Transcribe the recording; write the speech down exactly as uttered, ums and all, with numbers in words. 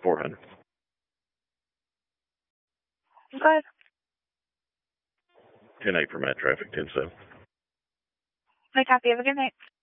four hundred. Go ahead. ten eight for Matt traffic, ten seven. I copy. Have a good night.